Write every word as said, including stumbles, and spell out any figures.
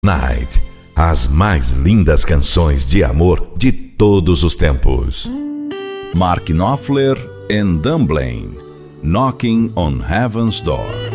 Night, as mais lindas canções de amor de todos os tempos. Mark Knopfler and Dunblane, Knocking on Heaven's Door.